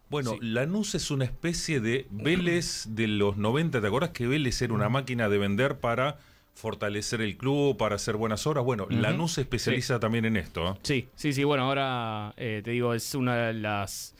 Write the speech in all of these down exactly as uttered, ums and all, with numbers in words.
Bueno, Sí. Lanús es una especie de Vélez de los noventa. ¿Te acordás que Vélez era una máquina de vender para fortalecer el club, para hacer buenas obras? Bueno, Ujú. Lanús se especializa Sí. también en esto, ¿eh? Sí, sí, sí, bueno, ahora eh, te digo, es una de las...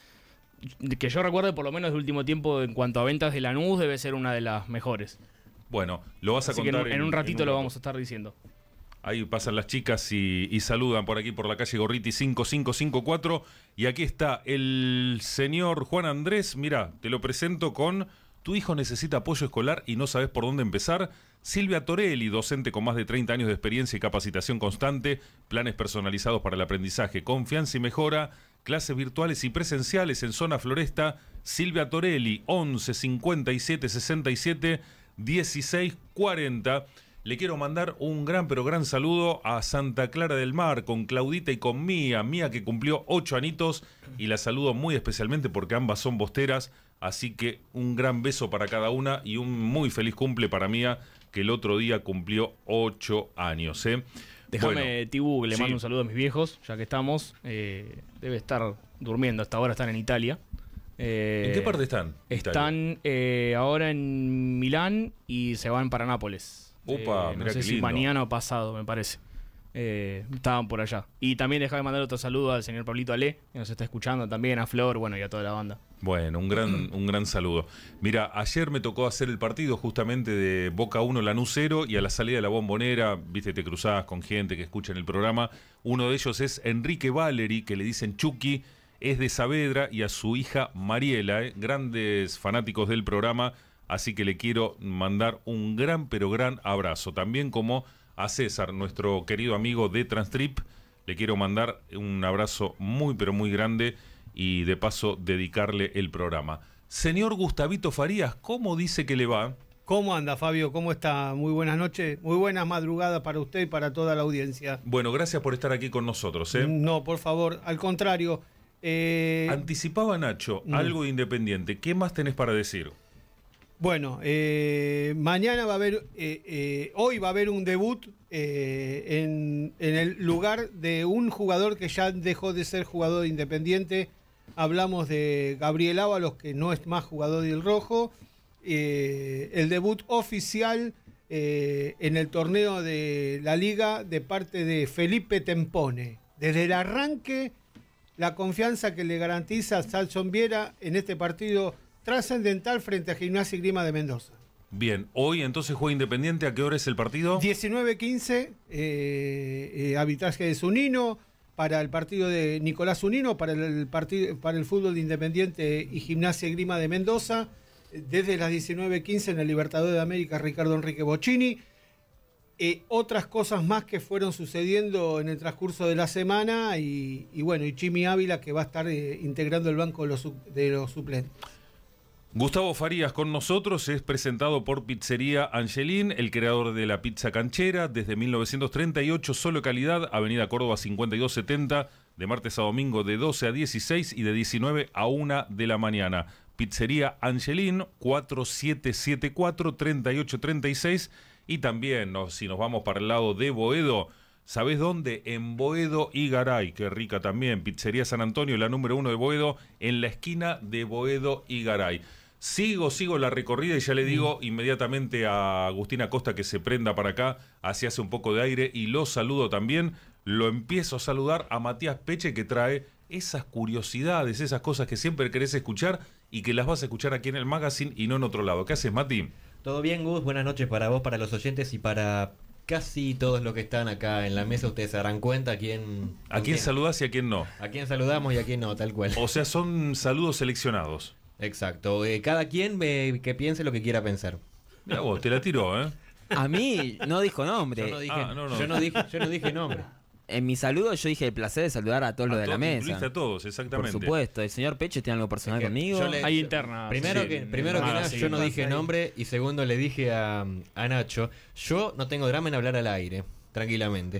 que yo recuerdo por lo menos de último tiempo en cuanto a ventas de Lanús debe ser una de las mejores. Bueno, lo vas a Así que contar en, en un ratito en lo rato. vamos a estar diciendo. Ahí pasan las chicas y, y saludan por aquí por la calle Gorriti cinco cinco cinco cuatro. Y aquí está el señor Juan Andrés. Mira, te lo presento con: tu hijo necesita apoyo escolar y no sabes por dónde empezar. Silvia Torelli, docente con más de treinta años de experiencia y capacitación constante, planes personalizados para el aprendizaje, confianza y mejora, clases virtuales y presenciales en Zona Floresta. Silvia Torelli, once cincuenta y siete sesenta y siete dieciséis cuarenta. Le quiero mandar un gran pero gran saludo a Santa Clara del Mar, con Claudita y con Mía, Mía que cumplió ocho anitos, y la saludo muy especialmente porque ambas son bosteras, así que un gran beso para cada una y un muy feliz cumple para Mía, que el otro día cumplió ocho años, ¿eh? Déjame, Bueno, Tibu, que le sí. mando un saludo a mis viejos, ya que estamos. Eh, debe estar durmiendo, hasta ahora están en Italia. Eh, ¿En qué parte están? Están eh, ahora en Milán y se van para Nápoles. Opa, Eh, no mirá sé qué si lindo. mañana o pasado, me parece. Eh, estaban por allá. Y también dejaba de mandar otro saludo al señor Pablito Ale, que nos está escuchando también, a Flor, bueno, y a toda la banda. Bueno, un gran, un gran saludo. Mira, ayer me tocó hacer el partido justamente de Boca uno Lanús cero, y a la salida de la Bombonera, viste, te cruzás con gente que escucha en el programa. Uno de ellos es Enrique Valeri, que le dicen Chucky, es de Saavedra, y a su hija Mariela, eh, grandes fanáticos del programa, así que le quiero mandar un gran pero gran abrazo. También como a César, nuestro querido amigo de Transtrip, le quiero mandar un abrazo muy pero muy grande y de paso dedicarle el programa. Señor Gustavito Farías, ¿cómo dice que le va? ¿Cómo anda, Fabio? ¿Cómo está? Muy buenas noches, muy buenas madrugadas para usted y para toda la audiencia. Bueno, gracias por estar aquí con nosotros, ¿eh? No, por favor, al contrario. Eh, Anticipaba Nacho mm. algo de Independiente. ¿Qué más tenés para decir? Bueno, eh, mañana va a haber, eh, eh, hoy va a haber un debut eh, en, en el lugar de un jugador que ya dejó de ser jugador de Independiente. Hablamos de Gabriel Ábalos, que no es más jugador del Rojo. Eh, el debut oficial eh, en el torneo de la Liga de parte de Felipe Tempone. Desde el arranque, la confianza que le garantiza Salson Viera en este partido trascendental frente a Gimnasia y Grima de Mendoza. Bien, hoy entonces juega Independiente. ¿A qué hora es el partido? diecinueve quince, eh, eh, arbitraje de Zunino para el partido de Nicolás Zunino, para el, partido, para el fútbol de Independiente y Gimnasia y Grima de Mendoza, desde las diecinueve quince en el Libertador de América, Ricardo Enrique Bocchini. Eh, otras cosas más que fueron sucediendo en el transcurso de la semana y, y bueno, y Chimi Ávila, que va a estar eh, integrando el banco de los, de los suplentes. Gustavo Farías con nosotros, es presentado por Pizzería Angelín, el creador de la pizza canchera, desde mil novecientos treinta y ocho, solo calidad, Avenida Córdoba cincuenta y dos setenta, de martes a domingo de doce a dieciséis y de diecinueve a una de la mañana. Pizzería Angelín, cuatro siete siete cuatro, tres ocho tres seis, y también, no, si nos vamos para el lado de Boedo, ¿sabés dónde? En Boedo y Garay, qué rica también, Pizzería San Antonio, la número uno de Boedo, en la esquina de Boedo y Garay. Sigo, sigo la recorrida y ya le digo inmediatamente a Agustín Acosta que se prenda para acá, así hace un poco de aire, y lo saludo también. Lo empiezo a saludar a Matías Peche, que trae esas curiosidades, esas cosas que siempre querés escuchar y que las vas a escuchar aquí en el magazine y no en otro lado. ¿Qué haces, Mati? Todo bien, Gus, buenas noches para vos, para los oyentes y para casi todos los que están acá en la mesa. Ustedes se darán cuenta a quién... ¿A quién saludás y a quién no? A quién saludamos y a quién no, tal cual. O sea, son saludos seleccionados. Exacto, eh, cada quien eh, que piense lo que quiera pensar. Mira vos, te la tiró, ¿eh? A mí no dijo nombre. Yo no dije, Ah, no, no. Yo no dije, yo no dije nombre. En mi saludo yo dije el placer de saludar a todos los A de la todos, mesa. incluiste a todos, exactamente. Por supuesto. ¿El señor Peche tiene algo personal Es que conmigo? yo le- Hay yo- interna. Primero sí, que, primero que nada, nada, sí, yo no pasa dije ahí. nombre, y segundo le dije a, a Nacho, yo no tengo drama en hablar al aire, tranquilamente.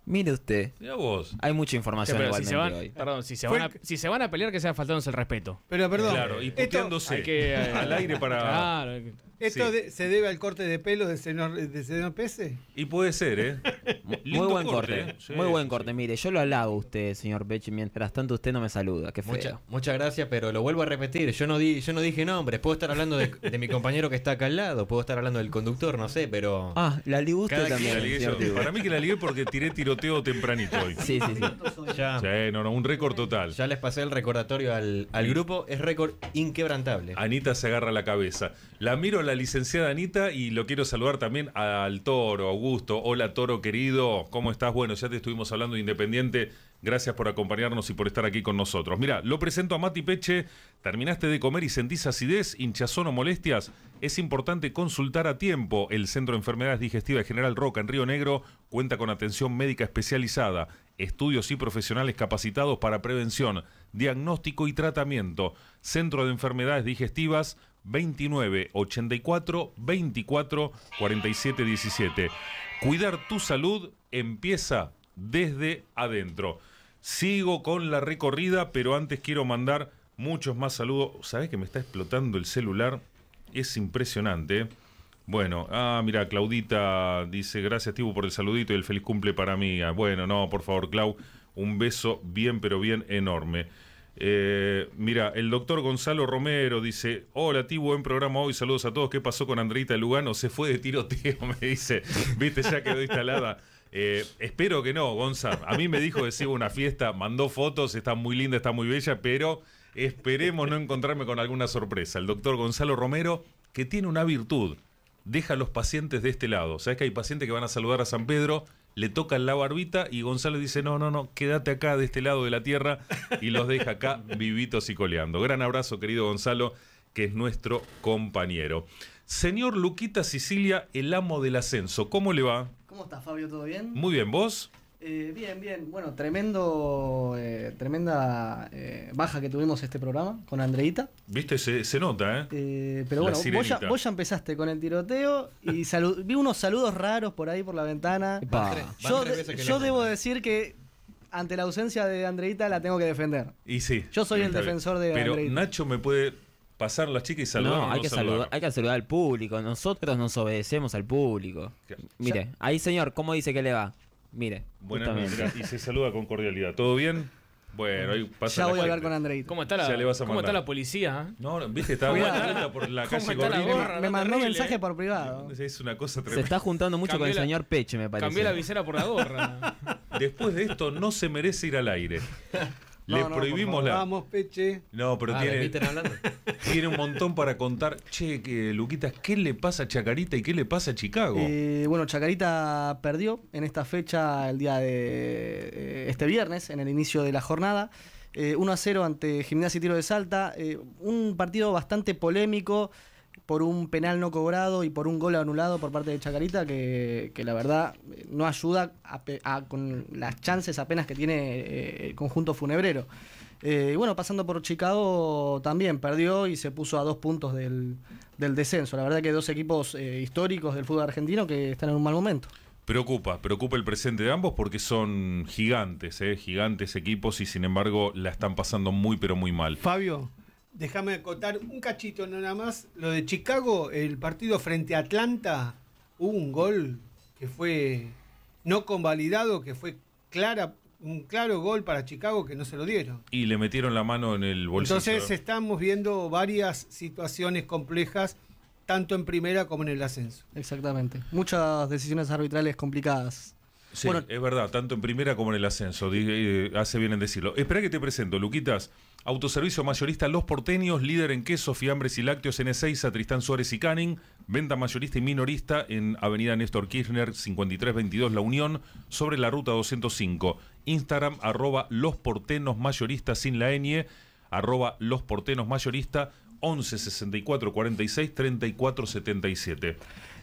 Mire usted. Mira vos. Hay mucha información Pero si igualmente se van, hoy. perdón, si se Fue van, a, el- si se van a pelear, que sea faltándose el respeto. Pero perdón, Claro, y esto, puteándose Hay que, eh, al aire para... Claro. esto Sí. de- se debe al corte de pelo del señor, del señor Pese. Y puede ser, ¿eh? Muy Lindo buen corte. ¿eh? Sí, Muy buen sí, corte. sí. Mire, yo lo halago a usted, señor Peche. Mientras tanto, usted no me saluda. Qué feo. Mucha- muchas gracias, pero lo vuelvo a repetir. Yo no di, yo no dije nombres. Puedo estar hablando de, de mi compañero que está acá al lado. Puedo estar hablando del conductor, no sé, pero. Ah, la ligó usted Cada quien también, La ligué señor yo. Tibu. Para mí que la ligué porque tiré tiroteo tempranito hoy. Sí, sí, sí. Ya, Sí, no, no, un récord total. ya les pasé el recordatorio al, al grupo. Es récord inquebrantable. Anita se agarra la cabeza. La miro a la licenciada Anita y lo quiero saludar también al Toro, Augusto. Hola Toro querido, ¿cómo estás? Bueno, ya te estuvimos hablando de Independiente. Gracias por acompañarnos y por estar aquí con nosotros. Mira, lo presento a Mati Peche. ¿Terminaste de comer y sentís acidez, hinchazón o molestias? Es importante consultar a tiempo. El Centro de Enfermedades Digestivas General Roca en Río Negro cuenta con atención médica especializada, estudios y profesionales capacitados para prevención, diagnóstico y tratamiento. Centro de Enfermedades Digestivas veintinueve ochenta y cuatro veinticuatro cuarenta y siete diecisiete. Cuidar tu salud empieza desde adentro. Sigo con la recorrida, pero antes quiero mandar muchos más saludos. ¿Sabés que me está explotando el celular? Es impresionante, ¿eh? Bueno, ah, mira, Claudita dice, gracias Tibu por el saludito y el feliz cumple para mí. Ah, bueno, no, por favor, Clau, un beso bien, pero bien enorme. Eh, mira, el doctor Gonzalo Romero dice, hola Tibu, buen programa hoy, saludos a todos. ¿Qué pasó con Andreita Lugano? Se fue de tiroteo, me dice. Viste, ya quedó instalada. Eh, espero que no, Gonza. A mí me dijo que se iba a una fiesta, mandó fotos, está muy linda, está muy bella, pero esperemos no encontrarme con alguna sorpresa. El doctor Gonzalo Romero, que tiene una virtud, deja a los pacientes de este lado. ¿Sabes que hay pacientes que van a saludar a San Pedro, le tocan la barbita y Gonzalo dice, no, no, no, quédate acá de este lado de la tierra, y los deja acá vivitos y coleando. Gran abrazo, querido Gonzalo, que es nuestro compañero. Señor Luquita Sicilia, el amo del ascenso, ¿cómo le va? ¿Cómo estás, Fabio? ¿Todo bien? Muy bien, ¿vos? Eh, bien, bien. Bueno, tremendo, eh, tremenda eh, baja que tuvimos este programa con Andreita. Viste, se, se nota, ¿eh? Eh, pero La bueno, vos ya, sirenita. vos ya empezaste con el tiroteo y salu- vi unos saludos raros por ahí por la ventana. Epa. Van Yo, tres de- veces que yo lo debo nombran. decir que ante la ausencia de Andreita la tengo que defender. Y sí. Yo soy el está bien. defensor de Pero Andreita. Nacho me puede pasar la chica y saludar. o No, hay no que, saludar? saludar, hay que saludar al público. Nosotros nos obedecemos al público. Mire, ahí señor, ¿cómo dice que le va? Mire, Buenas justamente. noches. Y se saluda con cordialidad. ¿Todo bien? Bueno, ahí pasa Ya la voy a hablar gente. con Andreita. ¿Cómo está la, Ya le vas a cómo está mandar. la policía? eh? No, no, viste, estaba Cuidado. vuelta por la ¿Cómo calle está la Gorrino. gorra? Me no, mandó terrible, mensaje eh. por privado. Es una cosa Se tremenda. está juntando mucho con Cambié el la- señor Peche, me parece. Cambié la visera por la gorra. Después de esto no se merece ir al aire. Le No, no, por prohibimos favor. la... Vamos, Peche. No, pero Ah, tiene, ¿repiten hablando? tiene un montón para contar. Che, que, Luquitas, ¿qué le pasa a Chacarita y qué le pasa a Chicago? Eh, bueno, Chacarita perdió en esta fecha el día de eh, este viernes, en el inicio de la jornada. Eh, uno a cero ante Gimnasia y Tiro de Salta. Eh, un partido bastante polémico por un penal no cobrado y por un gol anulado por parte de Chacarita que, que la verdad eh, no ayuda a pe- a- con las chances apenas que tiene eh, el conjunto funebrero. Eh, y bueno, pasando por Chicago también perdió y se puso a dos puntos del, del descenso. La verdad que dos equipos eh, históricos del fútbol argentino que están en un mal momento. Preocupa, preocupa el presente de ambos porque son gigantes, ¿eh? Gigantes equipos y sin embargo la están pasando muy pero muy mal. Fabio, déjame acotar un cachito nada más. Lo de Chicago, el partido frente a Atlanta, hubo un gol que fue no convalidado, que fue clara, un claro gol para Chicago que no se lo dieron. Y le metieron la mano en el bolsillo. Entonces estamos viendo varias situaciones complejas, tanto en primera como en el ascenso. Exactamente. Muchas decisiones arbitrales complicadas. Sí, Bueno. es verdad, tanto en primera como en el ascenso, di- eh, hace bien en decirlo. Espera que te presento, Luquitas. Autoservicio mayorista Los Porteños, líder en quesos, fiambres y lácteos en Ezeiza, Tristán Suárez y Canning. Venta mayorista y minorista en Avenida Néstor Kirchner, cincuenta y tres veintidós La Unión, sobre la ruta doscientos cinco. Instagram, arroba Los Portenos Mayorista sin la ñ, arroba Los Portenos Mayorista, once sesenta y cuatro cuarenta y seis treinta y cuatro setenta y siete.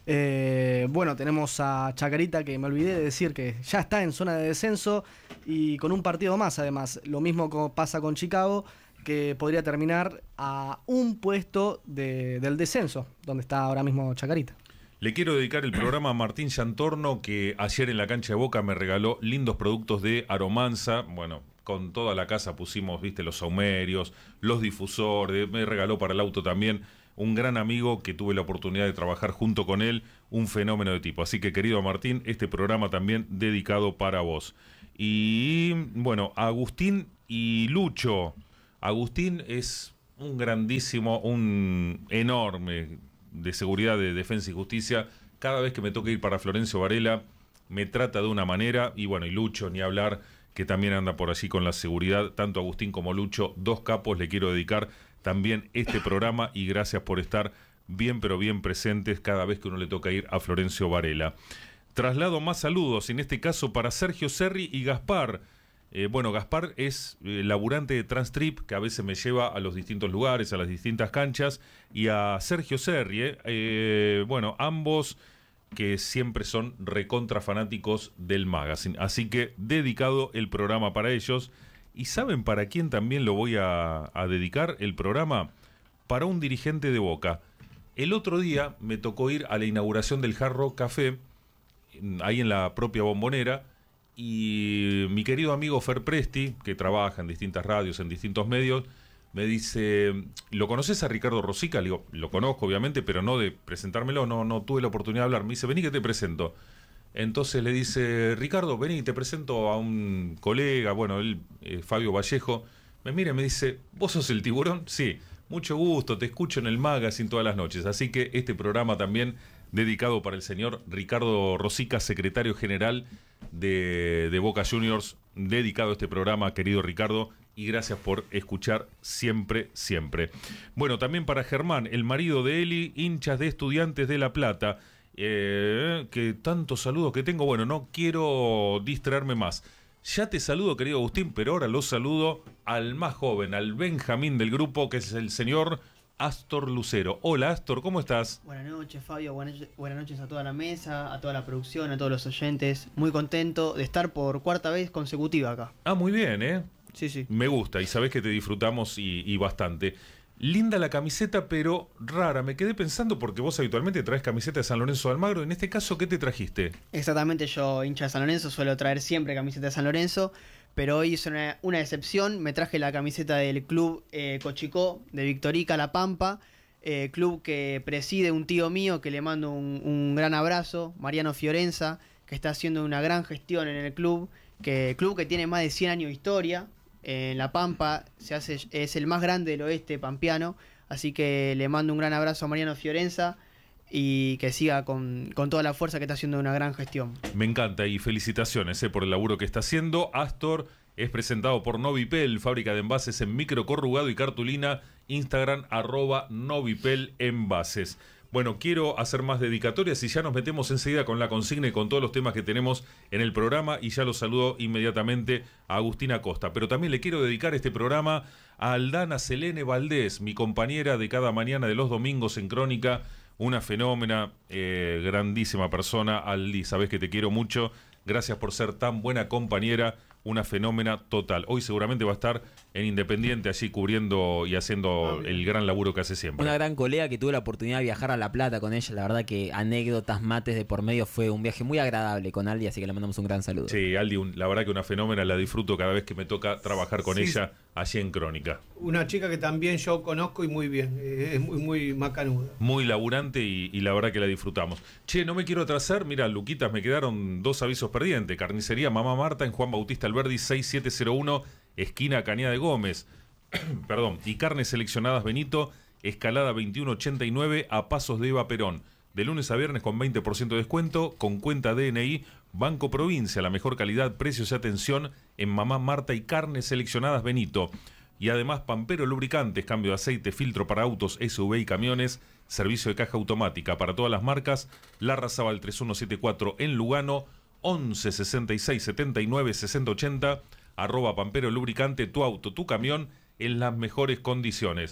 Eh, bueno, tenemos a Chacarita, que me olvidé de decir que ya está en zona de descenso y con un partido más además. Lo mismo co- pasa con Chicago, que podría terminar a un puesto de- del descenso, donde está ahora mismo Chacarita. Le quiero dedicar el programa a Martín Yantorno, que ayer en la cancha de Boca me regaló lindos productos de Aromanza. Bueno, con toda la casa pusimos, viste, los saumerios, los difusores, me regaló para el auto también. Un gran amigo que tuve la oportunidad de trabajar junto con él, un fenómeno de tipo. Así que, querido Martín, este programa también dedicado para vos. Y bueno, Agustín y Lucho. Agustín es un grandísimo, un enorme de seguridad de Defensa y Justicia. Cada vez que me toca ir para Florencio Varela, me trata de una manera. Y bueno, y Lucho, ni hablar, que también anda por allí con la seguridad. Tanto Agustín como Lucho, dos capos, le quiero dedicar también este programa y gracias por estar bien pero bien presentes cada vez que uno le toca ir a Florencio Varela. Traslado más saludos, en este caso para Sergio Serri y Gaspar. Eh, bueno, Gaspar es eh, laburante de Transtrip, que a veces me lleva a los distintos lugares, a las distintas canchas, y a Sergio Serri, eh, eh, bueno, ambos que siempre son recontra fanáticos del magazine. Así que dedicado el programa para ellos. ¿Y saben para quién también lo voy a, a dedicar el programa? Para un dirigente de Boca. El otro día me tocó ir a la inauguración del Hard Rock Café, ahí en la propia Bombonera, y mi querido amigo Fer Presti, que trabaja en distintas radios, en distintos medios, me dice, ¿lo conoces a Ricardo Rosica? Le digo, lo conozco obviamente, pero no de presentármelo, no, no tuve la oportunidad de hablar. Me dice, vení que te presento. Entonces le dice, Ricardo, vení, te presento a un colega, bueno, él, eh, Fabio Vallejo. Me mira y me dice, ¿vos sos el Tiburón? Sí, mucho gusto, te escucho en el magazine todas las noches. Así que este programa también dedicado para el señor Ricardo Rosica, secretario general de, de Boca Juniors, dedicado a este programa, querido Ricardo, y gracias por escuchar siempre, siempre. Bueno, también para Germán, el marido de Eli, hinchas de Estudiantes de La Plata. Eh, que tantos saludos que tengo. Bueno, no quiero distraerme más. Ya te saludo, querido Agustín, pero ahora lo saludo al más joven, al Benjamín del grupo, que es el señor Astor Lucero. Hola, Astor, ¿cómo estás? Buenas noches, Fabio. Buenas, buenas noches a toda la mesa, a toda la producción, a todos los oyentes. Muy contento de estar por cuarta vez consecutiva acá. Ah, muy bien, ¿eh? Sí, sí. Me gusta, y sabés que te disfrutamos y, y bastante. Linda la camiseta, pero rara. Me quedé pensando porque vos habitualmente traes camiseta de San Lorenzo de Almagro. En este caso, ¿qué te trajiste? Exactamente, yo, hincha de San Lorenzo, suelo traer siempre camiseta de San Lorenzo, pero hoy es una, una excepción. Me traje la camiseta del club eh, Cochicó, de Victorica, La Pampa, eh, club que preside un tío mío, que le mando un, un gran abrazo, Mariano Fiorenza, que está haciendo una gran gestión en el club, que club que tiene más de cien años de historia. En La Pampa se hace, es el más grande del oeste pampeano, así que le mando un gran abrazo a Mariano Fiorenza y que siga con, con toda la fuerza, que está haciendo una gran gestión. Me encanta y felicitaciones eh, por el laburo que está haciendo. Astor es presentado por Novipel, fábrica de envases en micro, corrugado y cartulina. Instagram arroba Novipel Envases. Bueno, quiero hacer más dedicatorias y ya nos metemos enseguida con la consigna y con todos los temas que tenemos en el programa, y ya los saludo inmediatamente a Agustina Costa. Pero también le quiero dedicar este programa a Aldana Selene Valdés, mi compañera de cada mañana de los domingos en Crónica, una fenómena, eh, grandísima persona. Aldi, sabés que te quiero mucho, gracias por ser tan buena compañera, una fenómena total. Hoy seguramente va a estar en Independiente allí cubriendo y haciendo el gran laburo que hace siempre. Una gran colega que tuve la oportunidad de viajar a La Plata con ella. La verdad que anécdotas, mates de por medio. Fue un viaje muy agradable con Aldi, así que le mandamos un gran saludo. Sí, Aldi, un, la verdad que una fenómena, la disfruto cada vez que me toca trabajar con Sí. ella allí en Crónica. Una chica que también yo conozco y muy bien, eh, es muy, muy macanuda. Muy laburante y, y la verdad que la disfrutamos. Che, no me quiero atrasar, mira, Luquitas, me quedaron dos avisos pendientes. Carnicería Mamá Marta en Juan Bautista Alberdi seis siete cero uno, esquina Cañada de Gómez. Perdón, y Carnes Seleccionadas Benito, Escalada veintiuno ochenta y nueve, a pasos de Eva Perón. De lunes a viernes con veinte por ciento de descuento, con cuenta D N I, Banco Provincia, la mejor calidad, precios y atención en Mamá Marta y Carnes Seleccionadas Benito. Y además Pampero Lubricantes, cambio de aceite, filtro para autos, S U V y camiones, servicio de caja automática para todas las marcas. Larrazábal tres uno siete cuatro en Lugano, once sesenta y seis setenta y nueve sesenta ochenta, arroba Pampero Lubricante, tu auto, tu camión en las mejores condiciones.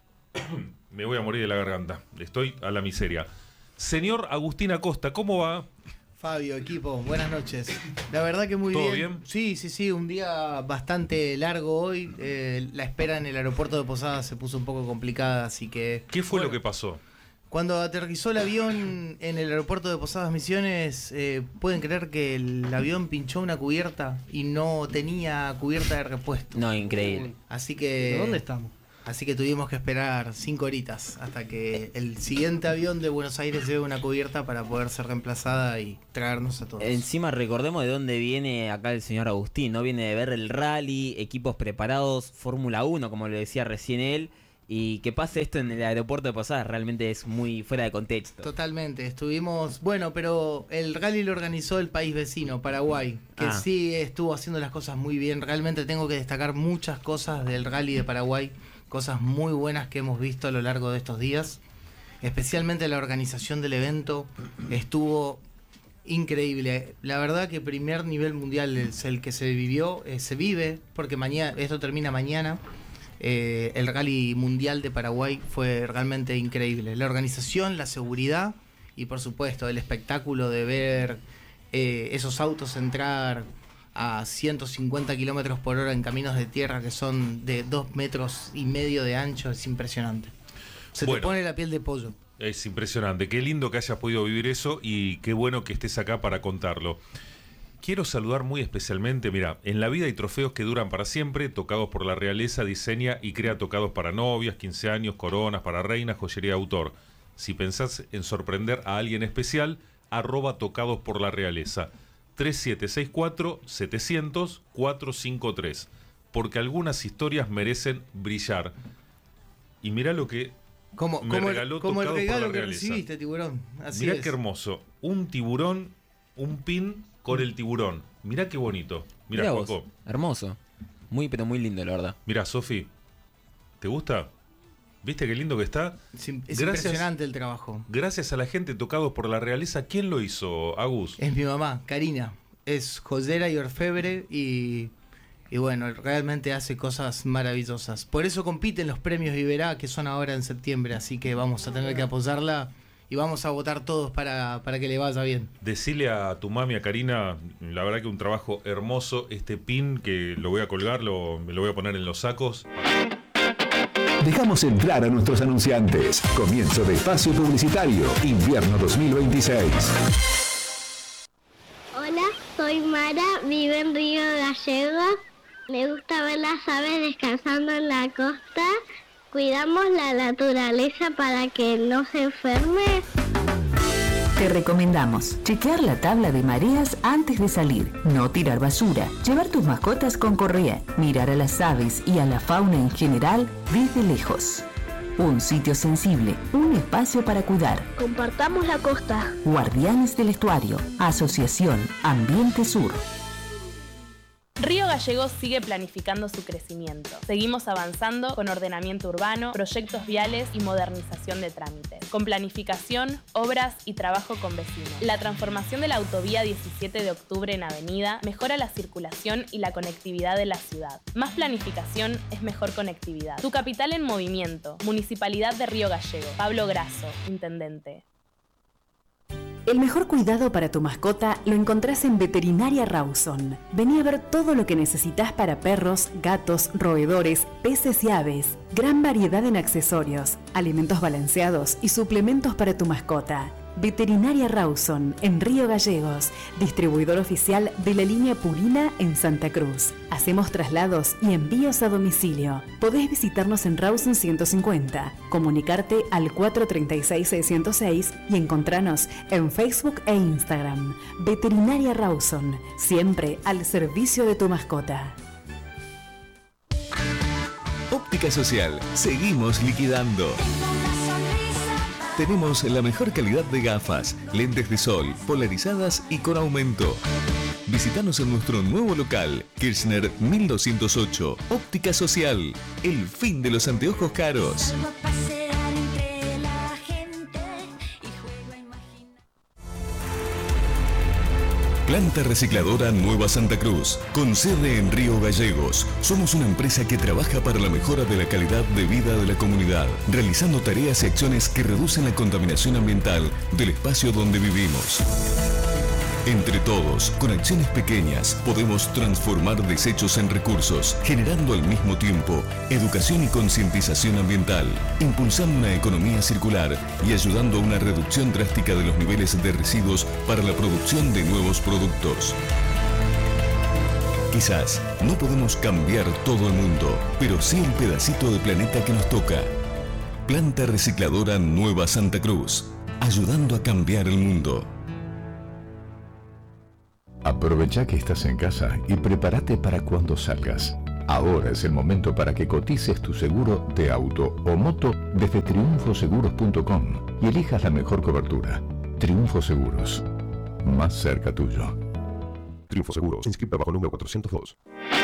Me voy a morir de la garganta, estoy a la miseria. Señor Agustín Acosta, ¿cómo va? Fabio, equipo, buenas noches. La verdad que muy ¿Todo bien. bien? Sí, sí, sí, un día bastante largo hoy. Eh, la espera en el aeropuerto de Posadas se puso un poco complicada, así que... ¿Qué fue bueno, lo que pasó? Cuando aterrizó el avión en el aeropuerto de Posadas Misiones, eh, pueden creer que el avión pinchó una cubierta y no tenía cubierta de repuesto. No, increíble. Así que... ¿Dónde estamos? Así que tuvimos que esperar cinco horitas hasta que el siguiente avión de Buenos Aires lleve una cubierta para poder ser reemplazada y traernos a todos. Encima recordemos de dónde viene acá el señor Agustín, ¿no? Viene de ver el rally, equipos preparados, Fórmula uno, como le decía recién él, y que pase esto en el aeropuerto de Posadas realmente es muy fuera de contexto. Totalmente, estuvimos... Bueno, pero el rally lo organizó el país vecino, Paraguay, que Ah. sí estuvo haciendo las cosas muy bien. Realmente tengo que destacar muchas cosas del rally de Paraguay, cosas muy buenas que hemos visto a lo largo de estos días. Especialmente la organización del evento estuvo increíble. La verdad que primer nivel mundial es el que se vivió, eh, se vive, porque mañana, esto termina mañana. Eh, el rally mundial de Paraguay fue realmente increíble. La organización, la seguridad y por supuesto el espectáculo de ver eh, esos autos entrar a ciento cincuenta kilómetros por hora en caminos de tierra que son de dos metros y medio de ancho es impresionante. Se Bueno. te pone la piel de pollo. Es impresionante, qué lindo que hayas podido vivir eso y qué bueno que estés acá para contarlo. Quiero saludar muy especialmente, mira, en la vida hay trofeos que duran para siempre, Tocados por la Realeza diseña y crea tocados para novias, quince años, coronas, para reinas, joyería de autor. Si pensás en sorprender a alguien especial, arroba Tocados por la Realeza, tres siete seis cuatro, setecientos, cuatrocientos cincuenta y tres, porque algunas historias merecen brillar. Y mira lo que Como, me como, regaló el, como el Tocados por regalo la que Realeza. recibiste, tiburón. Así Mirá es. qué hermoso. Un tiburón, un pin con el tiburón. Mirá qué bonito. Mirá, Mirá vos, Juaco. hermoso. Muy, pero muy lindo, la verdad. Mirá, Sofi. ¿Te gusta? ¿Viste qué lindo que está? Es, im- es Gracias. impresionante el trabajo. Gracias a la gente Tocados por la Realeza. ¿Quién lo hizo, Agus? Es mi mamá, Karina. Es joyera y orfebre y, y bueno, realmente hace cosas maravillosas. Por eso compite en los premios Iberá, que son ahora en septiembre, así que vamos a tener que apoyarla y vamos a votar todos para, para que le vaya bien. Decile a tu mami, a Karina, la verdad que un trabajo hermoso. Este pin que lo voy a colgar, lo, me lo voy a poner en los sacos. Dejamos entrar a nuestros anunciantes. Comienzo de espacio publicitario, invierno dos mil veintiséis. Hola, soy Mara, vivo en Río Gallegos. Me gusta ver las aves descansando en la costa. Cuidamos la naturaleza para que no se enferme. Te recomendamos chequear la tabla de mareas antes de salir, no tirar basura, llevar tus mascotas con correa, mirar a las aves y a la fauna en general desde lejos. Un sitio sensible, un espacio para cuidar. Compartamos la costa. Guardianes del Estuario, Asociación Ambiente Sur. Río Gallegos sigue planificando su crecimiento. Seguimos avanzando con ordenamiento urbano, proyectos viales y modernización de trámites. Con planificación, obras y trabajo con vecinos. La transformación de la autovía diecisiete de octubre en avenida mejora la circulación y la conectividad de la ciudad. Más planificación es mejor conectividad. Tu capital en movimiento. Municipalidad de Río Gallegos. Pablo Grasso, Intendente. El mejor cuidado para tu mascota lo encontrás en Veterinaria Rawson. Vení a ver todo lo que necesitas para perros, gatos, roedores, peces y aves. Gran variedad en accesorios, alimentos balanceados y suplementos para tu mascota. Veterinaria Rawson, en Río Gallegos, distribuidor oficial de la línea Purina en Santa Cruz. Hacemos traslados y envíos a domicilio. Podés visitarnos en Rawson ciento cincuenta, comunicarte al cuatro tres seis, seis cero seis y encontranos en Facebook e Instagram. Veterinaria Rawson, siempre al servicio de tu mascota. Óptica Social, seguimos liquidando. Tenemos la mejor calidad de gafas, lentes de sol, polarizadas y con aumento. Visítanos en nuestro nuevo local, Kirchner mil doscientos ocho, Óptica Social, el fin de los anteojos caros. Planta Recicladora Nueva Santa Cruz, con sede en Río Gallegos. Somos una empresa que trabaja para la mejora de la calidad de vida de la comunidad, realizando tareas y acciones que reducen la contaminación ambiental del espacio donde vivimos. Entre todos, con acciones pequeñas, podemos transformar desechos en recursos, generando al mismo tiempo educación y concientización ambiental, impulsando una economía circular y ayudando a una reducción drástica de los niveles de residuos para la producción de nuevos productos. Quizás no podemos cambiar todo el mundo, pero sí el pedacito de planeta que nos toca. Planta recicladora Nueva Santa Cruz, ayudando a cambiar el mundo. Aprovecha que estás en casa y prepárate para cuando salgas. Ahora es el momento para que cotices tu seguro de auto o moto desde triunfo seguros punto com y elijas la mejor cobertura. Triunfo Seguros, más cerca tuyo. Triunfo Seguros, inscrita bajo número cuatrocientos dos.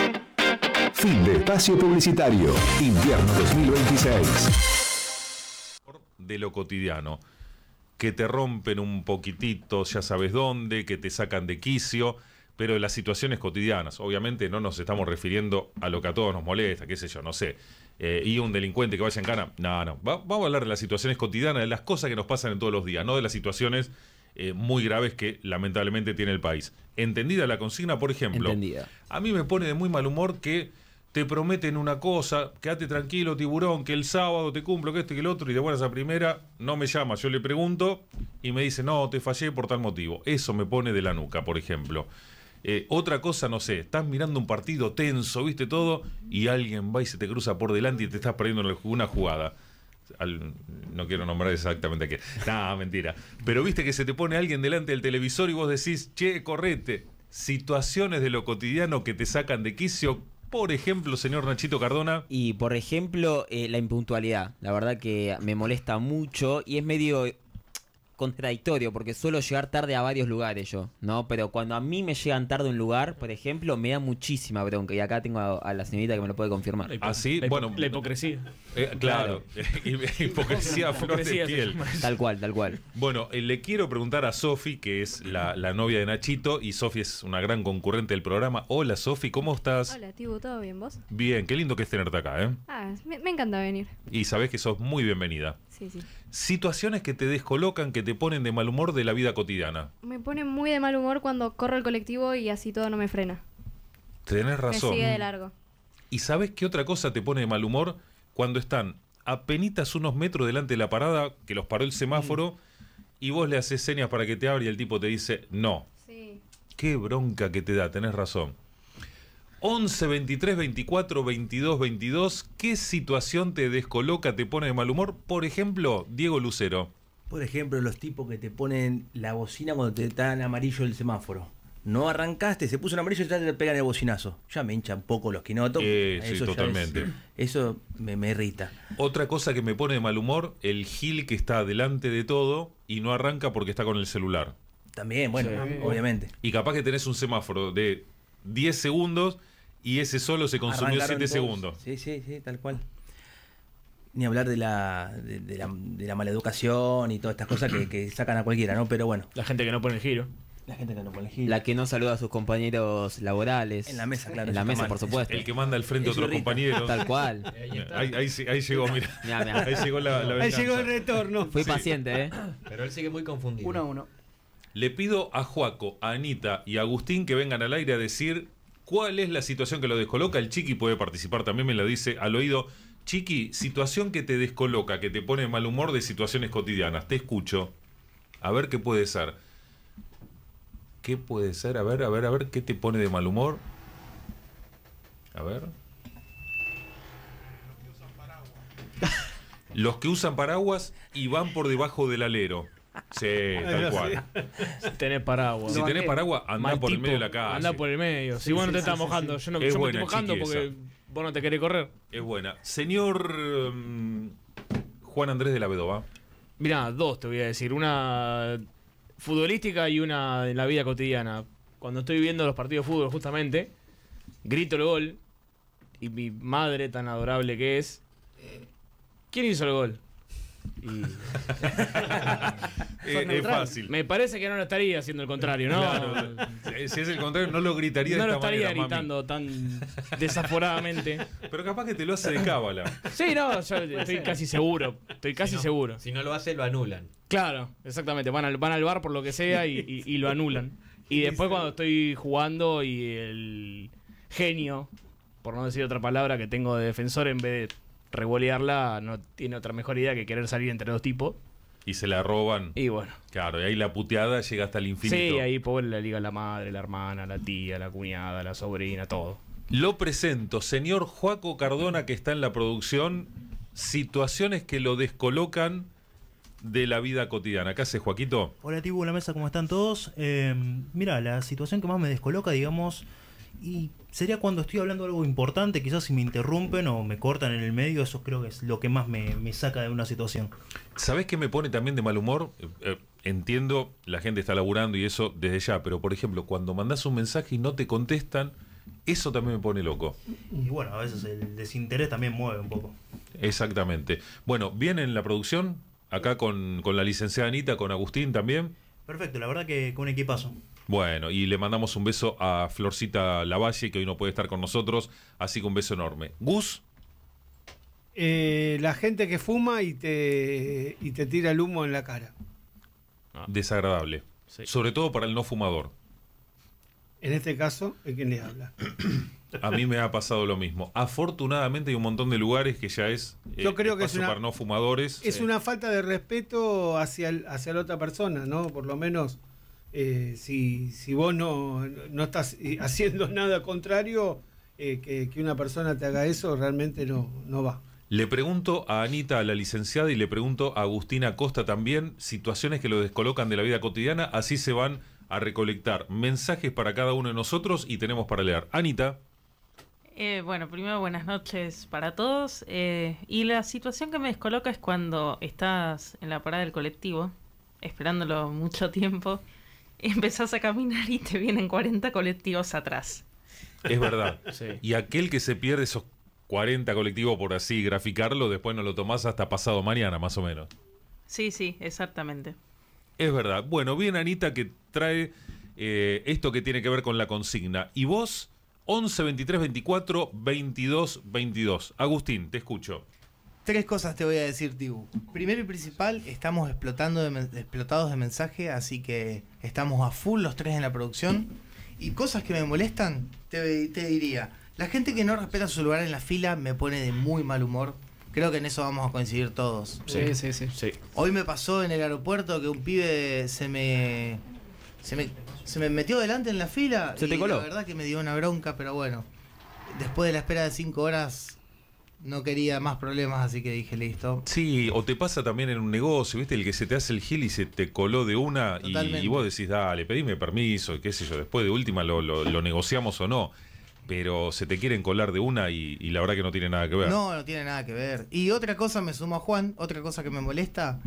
Fin de espacio publicitario. Invierno dos mil veintiséis. De lo cotidiano, que te rompen un poquitito, ya sabes dónde, que te sacan de quicio, pero de las situaciones cotidianas. Obviamente no nos estamos refiriendo a lo que a todos nos molesta, qué sé yo, no sé. Eh, y un delincuente que vaya en cana, no, no. Va, vamos a hablar de las situaciones cotidianas, de las cosas que nos pasan en todos los días, no de las situaciones eh, muy graves que lamentablemente tiene el país. ¿Entendida la consigna? Por ejemplo, Entendida. A mí me pone de muy mal humor que te prometen una cosa, quédate tranquilo, tiburón, que el sábado te cumplo, que esto y que el otro, y de buenas a primera no me llama, yo le pregunto y me dice, no, te fallé por tal motivo. Eso me pone de la nuca, por ejemplo. Eh, otra cosa, no sé, estás mirando un partido tenso, viste todo, y alguien va y se te cruza por delante y te estás perdiendo una jugada. Al, no quiero nombrar exactamente a qué. Nah, mentira. Pero viste que se te pone alguien delante del televisor y vos decís, che, correte. Situaciones de lo cotidiano que te sacan de quicio. Por ejemplo, señor Nachito Cardona. Y por ejemplo, eh, la impuntualidad. La verdad que me molesta mucho y es medio contradictorio porque suelo llegar tarde a varios lugares yo, ¿no? Pero cuando a mí me llegan tarde a un lugar, por ejemplo, me da muchísima bronca. Y acá tengo a, a la señorita que me lo puede confirmar. Así, la bueno. La hipocresía. Eh, claro, hipocresía a flor de piel. Tal cual, tal cual. Bueno, eh, le quiero preguntar a Sofi, que es la, la novia de Nachito, y Sofi es una gran concurrente del programa. Hola, Sofi, ¿cómo estás? Hola, Tibu, ¿todo bien vos? Bien, qué lindo que es tenerte acá, ¿eh? Ah, me, me encanta venir. Y sabés que sos muy bienvenida. Sí, sí. Situaciones que te descolocan, que te ponen de mal humor de la vida cotidiana. Me pone muy de mal humor cuando corro el colectivo y así todo no me frena. Tenés razón. Me sigue de largo. ¿Y sabés qué otra cosa te pone de mal humor? Cuando están apenitas unos metros delante de la parada, que los paró el semáforo, mm. y vos le haces señas para que te abra y el tipo te dice no. Sí. Qué bronca que te da, tenés razón. once, veintitrés, veinticuatro, veintidós, veintidós. ¿Qué situación te descoloca, te pone de mal humor? Por ejemplo, Diego Lucero. Por ejemplo, los tipos que te ponen la bocina cuando te está en amarillo el semáforo. No arrancaste, se puso en amarillo y ya te pegan el bocinazo. Ya me hincha un poco los quinotos. Eh, sí, eso totalmente. Es, eso me, me irrita. Otra cosa que me pone de mal humor, el gil que está delante de todo y no arranca porque está con el celular. También, bueno, sí, obviamente. Y capaz que tenés un semáforo de diez segundos y ese solo se consumió siete segundos. Sí, sí, sí, tal cual. Ni hablar de la, de, de la, de la maleducación y todas estas cosas que, que sacan a cualquiera, ¿no? Pero bueno. La gente que no pone el giro. La gente que no pone el giro. La que no saluda a sus compañeros laborales. En la mesa, claro. En la mesa, por supuesto. El que manda al frente a otros compañeros. Tal cual. Ahí, ahí, ahí, ahí llegó, mira. Mirá, mirá. Ahí llegó la, la Ahí llegó el retorno. Fui Sí. paciente, ¿eh? Pero él sigue muy confundido. Uno a uno. Le pido a Joaco, a Anita y a Agustín que vengan al aire a decir cuál es la situación que lo descoloca. El Chiqui puede participar también, me lo dice al oído. Chiqui, situación que te descoloca, que te pone de mal humor de situaciones cotidianas. Te escucho. A ver qué puede ser. ¿Qué puede ser? A ver, a ver, a ver, ¿qué te pone de mal humor? A ver. Los que usan paraguas y van por debajo del alero. Sí, tal cual. Si tenés paraguas. Si tenés paraguas, andá Mal por el tipo, medio de la calle. Andá por el medio. Si Sí, vos no sí, te sí, estás sí, mojando, sí. yo no Es yo me buena, estoy mojando Chiqui, porque esa. vos no te querés correr. Es buena. Señor um, Juan Andrés de la Vedova. Mirá, dos te voy a decir. Una futbolística y una en la vida cotidiana. Cuando estoy viendo los partidos de fútbol, justamente, grito el gol y mi madre, tan adorable que es, ¿quién hizo el gol? Y... es, es fácil. Me parece que no lo estaría haciendo el contrario, ¿no? Claro. Si es el contrario, no lo gritaría No de lo esta estaría manera, gritando tan desaforadamente. Pero capaz que te lo hace de cábala. Sí, no, yo estoy casi seguro. Estoy casi Si no- seguro. Si no lo hace, lo anulan. Claro, exactamente. Van al, van al bar por lo que sea y, y- y lo anulan. Y después cuando estoy jugando y el genio, por no decir otra palabra, que tengo de defensor, en vez de revolearla, no tiene otra mejor idea que querer salir entre dos tipos. Y se la roban. Y bueno. Claro, y ahí la puteada llega hasta el infinito. Sí, ahí pobre la liga la madre, la hermana, la tía, la cuñada, la sobrina, todo. Lo presento, señor Joaco Cardona, que está en la producción. Situaciones que lo descolocan de la vida cotidiana. ¿Qué hace, Joaquito? Hola, Tibu, la mesa, ¿cómo están todos? Eh, mira, la situación que más me descoloca, digamos, y sería cuando estoy hablando de algo importante, quizás si me interrumpen o me cortan en el medio, eso creo que es lo que más me, me saca de una situación. ¿Sabés qué me pone también de mal humor? Eh, eh, entiendo, la gente está laburando y eso desde ya, pero por ejemplo, cuando mandás un mensaje y no te contestan, eso también me pone loco. Y bueno, a veces el desinterés también mueve un poco. Exactamente. Bueno, ¿viene en la producción? Acá con, con la licenciada Anita, con Agustín también. Perfecto, la verdad que con un equipazo. Bueno, y le mandamos un beso a Florcita Lavalle, que hoy no puede estar con nosotros, así que un beso enorme. Gus. Eh, la gente que fuma y te, y te tira el humo en la cara. Desagradable. Sí. Sobre todo para el no fumador. En este caso, ¿de quién le habla? A mí me ha pasado lo mismo. Afortunadamente hay un montón de lugares que ya es eh, Yo creo que es espacio una, para no fumadores. Es Sí. una falta de respeto hacia, el- hacia la otra persona, ¿no? Por lo menos, eh, si, si vos no, no estás eh, haciendo nada contrario, eh, que, que una persona te haga eso realmente no, no va. Le pregunto a Anita, a la licenciada, y le pregunto a Agustina Costa también, situaciones que lo descolocan de la vida cotidiana, así se van a recolectar mensajes para cada uno de nosotros y tenemos para leer. Anita. Eh, bueno, primero buenas noches para todos. Eh, y la situación que me descoloca es cuando estás en la parada del colectivo, esperándolo mucho tiempo, empezás a caminar y te vienen cuarenta colectivos atrás. Es verdad. Sí. Y aquel que se pierde esos cuarenta colectivos, por así graficarlo, después no lo tomás hasta pasado mañana, más o menos. Sí, sí, exactamente. Es verdad. Bueno, bien Anita que trae eh, esto que tiene que ver con la consigna. Y vos, once veintitrés veinticuatro veintidós veintidós. Agustín, te escucho. Tres cosas te voy a decir, Tibu. Primero y principal, estamos explotando de men- explotados de mensaje, así que estamos a full los tres en la producción. Y cosas que me molestan, te, te diría, la gente que no respeta su lugar en la fila me pone de muy mal humor. Creo que en eso vamos a coincidir todos. Sí, sí, sí. sí. Hoy me pasó en el aeropuerto que un pibe se me se me, se me metió delante en la fila. Se te y coló. La verdad que me dio una bronca, pero bueno. Después de la espera de cinco horas no quería más problemas, así que dije listo. Sí, o te pasa también en un negocio, ¿viste? El que se te hace el gil y se te coló de una y, Totalmente. y vos decís, dale, pedime permiso, y qué sé yo, después de última lo, lo, lo negociamos o no. Pero se te quieren colar de una y, y la verdad que no tiene nada que ver. No, no tiene nada que ver. Y otra cosa, me sumo a Juan, otra cosa que me molesta,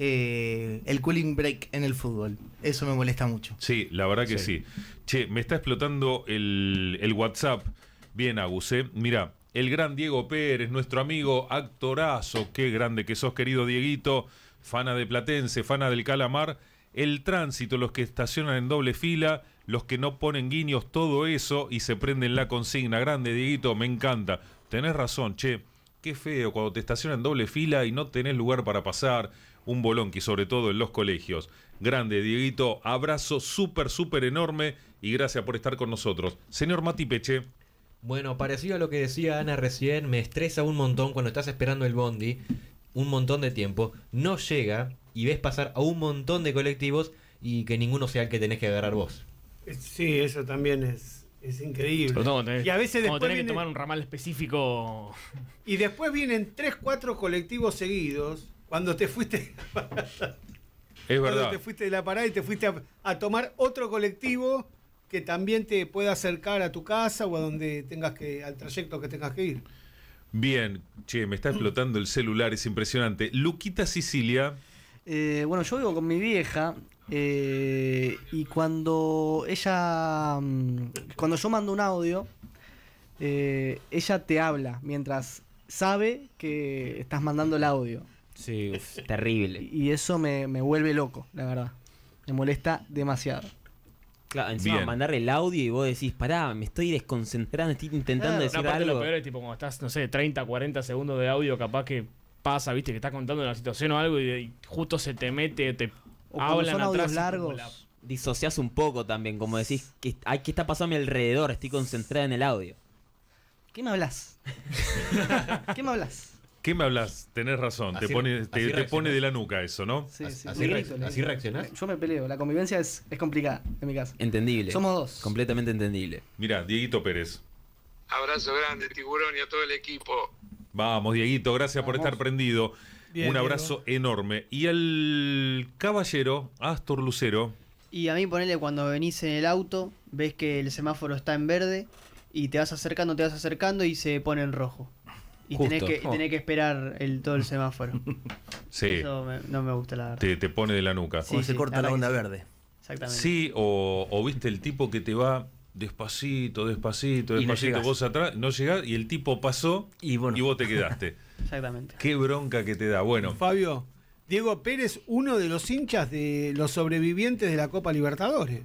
eh, el cooling break en el fútbol. Eso me molesta mucho. Sí, la verdad que sí. Sí. Che, me está explotando el, el WhatsApp. Bien, Agus, ¿eh? Mira, el gran Diego Pérez, nuestro amigo actorazo, qué grande que sos, querido Dieguito, fana de Platense, fana del Calamar, el tránsito, los que estacionan en doble fila, los que no ponen guiños, todo eso, y se prenden la consigna. Grande, Dieguito, me encanta. Tenés razón, che, qué feo cuando te estacionan en doble fila y no tenés lugar para pasar, un bolonqui, sobre todo en los colegios. Grande, Dieguito, abrazo súper, súper enorme y gracias por estar con nosotros. Señor Mati Peche. Bueno, parecido a lo que decía Ana recién, me estresa un montón cuando estás esperando el bondi, un montón de tiempo, no llega y ves pasar a un montón de colectivos y que ninguno sea el que tenés que agarrar vos. Sí, eso también es, es increíble. Sobre todo cuando tenés, y a veces cuando después tenés que viene- tomar un ramal específico. Y después vienen tres, cuatro colectivos seguidos cuando te fuiste. Es Cuando verdad. te fuiste de la parada y te fuiste a, a tomar otro colectivo que también te pueda acercar a tu casa o a donde tengas que, al trayecto que tengas que ir. Bien, che, me está explotando el celular, es impresionante. Luquita Sicilia. Eh, bueno, yo vivo con mi vieja eh, y cuando ella, mm, cuando yo mando un audio, eh, ella te habla mientras sabe que estás mandando el audio. Sí, uf, terrible. Y eso me, me vuelve loco, la verdad. Me molesta demasiado. Claro, encima Bien. mandar el audio y vos decís, pará, me estoy desconcentrando, estoy intentando No, decir aparte algo. lo peor es tipo cuando estás, no sé, treinta, cuarenta segundos de audio, capaz que pasa, viste, que estás contando una situación o algo y, y justo se te mete, te O cuando hablan son atrás. audios y largos. como la disociás un poco también, como decís, que, ay, ¿qué está pasando a mi alrededor? Estoy concentrada en el audio. ¿Qué me hablas? ¿Qué me hablas? ¿Qué me hablas? Tenés razón, Así- te pone, te, así te pone de la nuca eso, ¿no? Sí, sí. ¿Así Le re- grito, le así grito. reaccionás? Yo me peleo, la convivencia es, es complicada en mi casa. Entendible. Somos dos. Completamente entendible. Mirá, Dieguito Pérez. Abrazo grande, Tiburón, y a todo el equipo. Vamos, Dieguito, gracias por Vamos. estar prendido. Bien, Un abrazo enorme. Y el caballero, Astor Lucero. Y a mí ponele cuando venís en el auto, ves que el semáforo está en verde y te vas acercando, te vas acercando y se pone en rojo. Y tenés Justo. que, tenés que esperar el, todo el semáforo. Sí, Eso me- no me gusta la verdad. te, te pone de la nuca. Sí, sí, corta la verdad onda que sí. verde. Exactamente. Sí, o, o viste el tipo que te va despacito, despacito, Y no despacito, llegás. vos atrás, no llegás y el tipo pasó y, vos te quedaste. Exactamente. Qué bronca que te da. Bueno, Fabio, Diego Pérez, uno de los hinchas de los sobrevivientes de la Copa Libertadores.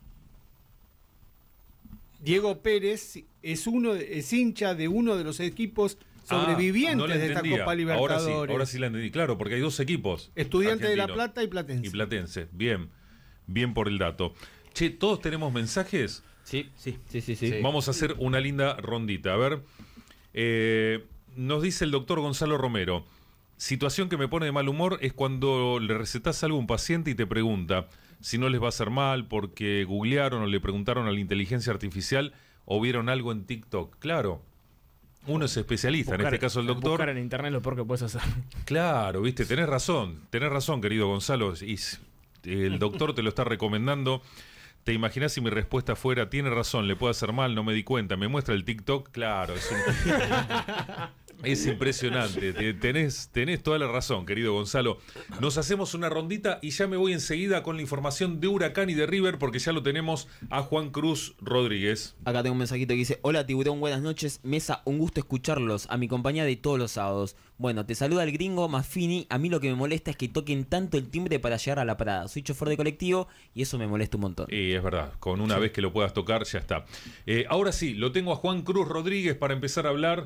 Diego Pérez es uno es hincha de uno de los equipos sobrevivientes Ah, no la de esta entendía. Copa Ahora Libertadores. sí, ahora sí la entendí. Claro, porque hay dos equipos. Estudiantes de La argentinos. Plata y Platense. Y Platense. Bien, bien por el dato. Che, ¿todos tenemos mensajes? Sí, sí, sí, sí. sí. Vamos a hacer una linda rondita. A ver, eh, nos dice el doctor Gonzalo Romero. Situación que me pone de mal humor es cuando le recetás algo a un paciente y te pregunta si no les va a hacer mal porque googlearon o le preguntaron a la inteligencia artificial o vieron algo en TikTok. Claro, uno es especialista, en Buscar- este caso el doctor. Buscar en internet es lo peor que puedes hacer. Claro, viste, tenés razón, tenés razón, querido Gonzalo. Y s- el doctor te lo está recomendando. ¿Te imaginas si mi respuesta fuera, tiene razón, le puede hacer mal, no me di cuenta? Me muestra el TikTok, claro, es, un- es impresionante. Te- Tenés, tenés toda la razón, querido Gonzalo. Nos hacemos una rondita y ya me voy enseguida con la información de Huracán y de River, porque ya lo tenemos a Juan Cruz Rodríguez. Acá tengo un mensajito que dice: hola Tiburón, buenas noches. Mesa, un gusto escucharlos, a mi compañía de todos los sábados. Bueno, te saluda el gringo Maffini. A mí lo que me molesta es que toquen tanto el timbre para llegar a la parada. Soy chofer de colectivo y eso me molesta un montón. Y es verdad, con una vez que lo puedas tocar ya está. Eh, ahora sí, lo tengo a Juan Cruz Rodríguez para empezar a hablar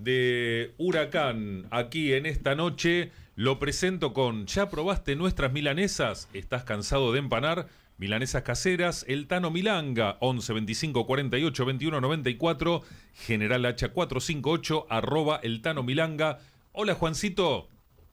de Huracán aquí en esta noche. Lo presento con: ¿ya probaste nuestras milanesas? ¿Estás cansado de empanar? Milanesas caseras, El Tano Milanga, once veinticinco cuarenta y ocho veintiuno noventa y cuatro, General Hacha cuatrocientos cincuenta y ocho, arroba El Tano Milanga. Hola Juancito.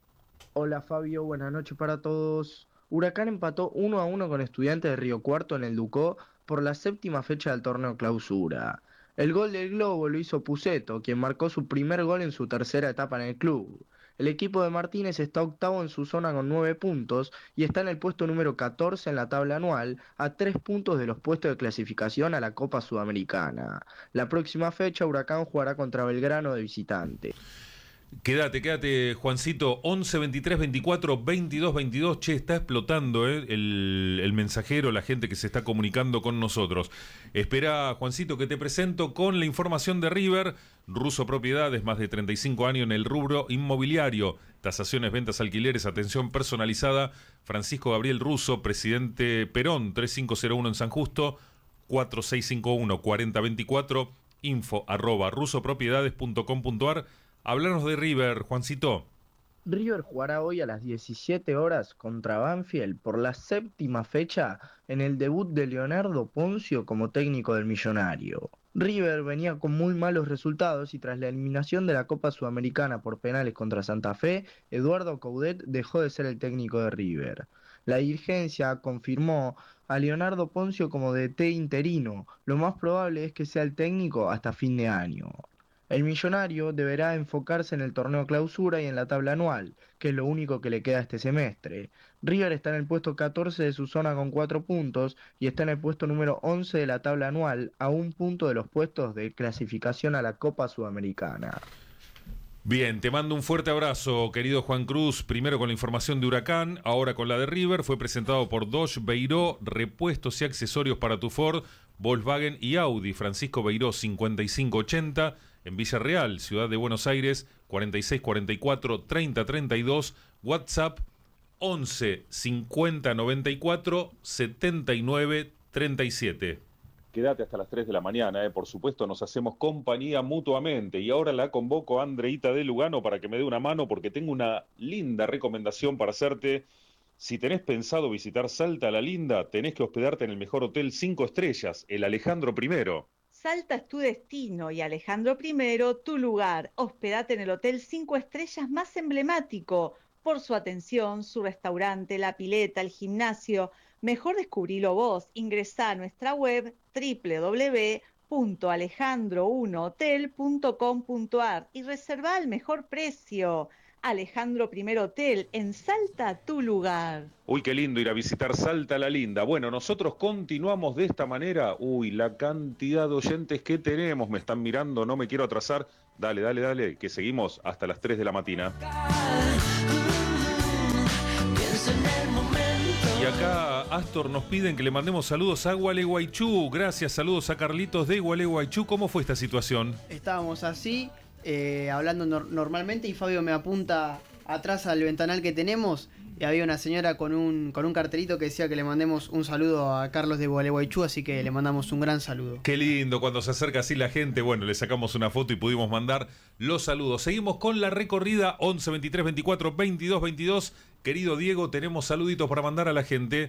Hola Fabio, buenas noches para todos. Huracán empató uno a uno con Estudiantes de Río Cuarto en el Ducó por la séptima fecha del torneo Clausura. El gol del Globo lo hizo Puceto, quien marcó su primer gol en su tercera etapa en el club. El equipo de Martínez está octavo en su zona con nueve puntos y está en el puesto número catorce en la tabla anual, a tres puntos de los puestos de clasificación a la Copa Sudamericana. La próxima fecha Huracán jugará contra Belgrano de visitante. Quédate, quédate, Juancito. once veintitrés veinticuatro veintidós veintidós. Che, está explotando eh, el, el mensajero, la gente que se está comunicando con nosotros. Espera, Juancito, que te presento con la información de River. Russo Propiedades, más de treinta y cinco años en el rubro inmobiliario. Tasaciones, ventas, alquileres, atención personalizada. Francisco Gabriel Russo, presidente Perón, tres cinco cero uno en San Justo, cuatro seis cinco uno cuatro cero dos cuatro, info arroba rusopropiedades punto com punto ar. Háblanos de River, Juancito. River jugará hoy a las diecisiete horas contra Banfield por la séptima fecha en el debut de Leonardo Poncio como técnico del Millonario. River venía con muy malos resultados y tras la eliminación de la Copa Sudamericana por penales contra Santa Fe, Eduardo Coudet dejó de ser el técnico de River. La dirigencia confirmó a Leonardo Poncio como D T interino. Lo más probable es que sea el técnico hasta fin de año. El Millonario deberá enfocarse en el torneo Clausura y en la tabla anual, que es lo único que le queda este semestre. River está en el puesto catorce de su zona con cuatro puntos y está en el puesto número once de la tabla anual, a un punto de los puestos de clasificación a la Copa Sudamericana. Bien, te mando un fuerte abrazo, querido Juan Cruz. Primero con la información de Huracán, ahora con la de River. Fue presentado por Dodge Beiró, repuestos y accesorios para tu Ford, Volkswagen y Audi. Francisco Beiró, cincuenta y cinco ochenta, en Villarreal, Ciudad de Buenos Aires, cuarenta y seis cuarenta y cuatro treinta treinta y dos. WhatsApp, once cincuenta noventa y cuatro setenta y nueve treinta y siete. Quédate hasta las tres de la mañana, eh. Por supuesto, nos hacemos compañía mutuamente. Y ahora la convoco a Andreita de Lugano para que me dé una mano porque tengo una linda recomendación para hacerte. Si tenés pensado visitar Salta la Linda, tenés que hospedarte en el mejor hotel cinco estrellas, el Alejandro primero. Salta es tu destino y Alejandro primero tu lugar. Hospedate en el hotel cinco estrellas más emblemático por su atención, su restaurante, la pileta, el gimnasio. Mejor descubrilo vos. Ingresá a nuestra web doble u doble u doble u punto alejandro uno hotel punto com punto a r y reservá al mejor precio. Alejandro Primero Hotel, en Salta, tu lugar. Uy, qué lindo ir a visitar Salta la Linda. Bueno, nosotros continuamos de esta manera. Uy, la cantidad de oyentes que tenemos. Me están mirando, no me quiero atrasar. Dale, dale, dale, que seguimos hasta las tres de la mañana. Y acá Astor nos piden que le mandemos saludos a Gualeguaychú. Gracias, saludos a Carlitos de Gualeguaychú. ¿Cómo fue esta situación? Estábamos así, eh, hablando nor- normalmente, y Fabio me apunta atrás al ventanal que tenemos. Y había una señora con un, con un cartelito que decía que le mandemos un saludo a Carlos de Gualeguaychú, así que le mandamos un gran saludo. Qué lindo cuando se acerca así la gente. Bueno, le sacamos una foto y pudimos mandar los saludos. Seguimos con la recorrida once, veintitrés, veinticuatro, veintidós, veintidós. Querido Diego, tenemos saluditos para mandar a la gente.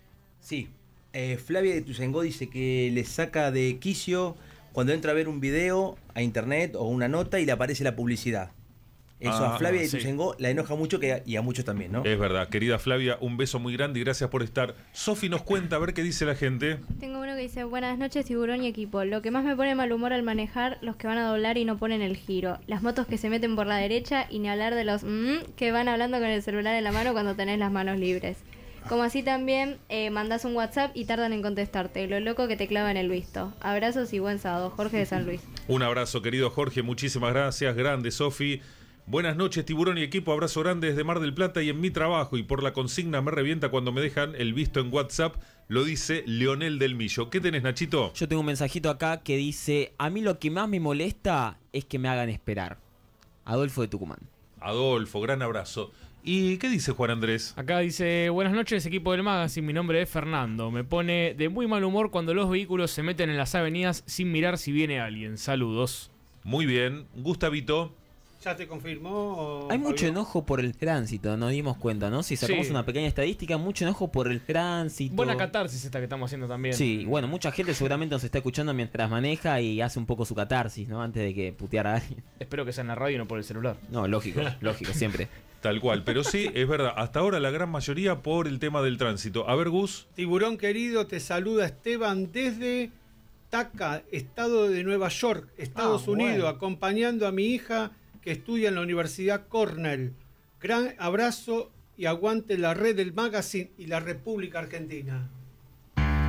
Sí, eh, Flavia de Tuzengó dice que le saca de quicio cuando entra a ver un video a internet o una nota y le aparece la publicidad. Eso Ah, a Flavia de sí. Tuzengó la enoja mucho que, y a muchos también, ¿no? Es verdad, querida Flavia, un beso muy grande y gracias por estar. Sofi nos cuenta a ver qué dice la gente. Tengo uno que dice, buenas noches tiburón y equipo. Lo que más me pone mal humor al manejar, los que van a doblar y no ponen el giro. Las motos que se meten por la derecha y ni hablar de los mm, que van hablando con el celular en la mano cuando tenés las manos libres. Como así también eh, mandás un WhatsApp y tardan en contestarte. Lo loco que te clava en el visto. Abrazos y buen sábado. Jorge de San Luis. Un abrazo, querido Jorge, muchísimas gracias. Grande, Sofi. Buenas noches, tiburón y equipo. Abrazo grande desde Mar del Plata y en mi trabajo. Y por la consigna me revienta cuando me dejan el visto en WhatsApp. Lo dice Leonel del Millo. ¿Qué tenés, Nachito? Yo tengo un mensajito acá que dice: a mí lo que más me molesta es que me hagan esperar. Adolfo de Tucumán. Adolfo, gran abrazo. ¿Y qué dice Juan Andrés? Acá dice, buenas noches equipo del Magazine, mi nombre es Fernando. Me pone de muy mal humor cuando los vehículos se meten en las avenidas sin mirar si viene alguien. Saludos. Muy bien. Gustavito. ¿Ya te confirmó? Hay mucho Fabio? enojo por el tránsito, nos dimos cuenta, ¿no? Si sacamos Sí. una pequeña estadística, mucho enojo por el tránsito. Buena catarsis esta que estamos haciendo también. Sí, bueno, mucha gente seguramente nos está escuchando mientras maneja y hace un poco su catarsis, ¿no? Antes de que puteara a alguien. Espero que sea en la radio y no por el celular. No, lógico, lógico, siempre. Tal cual, pero sí, es verdad, hasta ahora la gran mayoría por el tema del tránsito. A ver, Gus. Tiburón querido, te saluda Esteban desde Taca, estado de Nueva York, Estados Ah, Unidos, bueno. acompañando a mi hija que estudia en la Universidad Cornell. Gran abrazo y aguante la red del Magazine y la República Argentina.